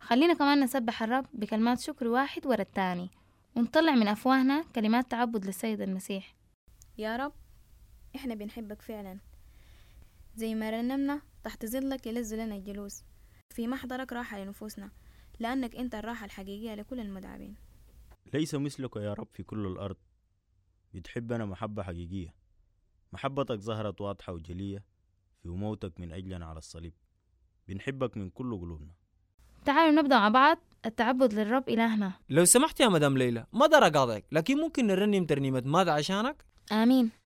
خلينا كمان نسبح الرب بكلمات شكر واحد ورا التاني، ونطلع من أفواهنا كلمات تعبد للسيد المسيح. يا رب إحنا بنحبك فعلا، زي ما رنمنا تحت ظلك يلذ لنا الجلوس، في محضرك راحة لنفوسنا، لأنك أنت الراحة الحقيقية لكل المدعبين. ليس مثلك يا رب في كل الأرض، بتحبنا محبة حقيقية. محبتك ظهرت واضحة وجلية في موتك من أجلنا على الصليب. بنحبك من كل قلوبنا. تعالوا نبدأ مع بعض التعبد للرب إلهنا. لو سمحت يا مدام ليلى، ما دار أقاطعك، لكن ممكن نرنم ترنيمة ماذا عشانك؟ آمين.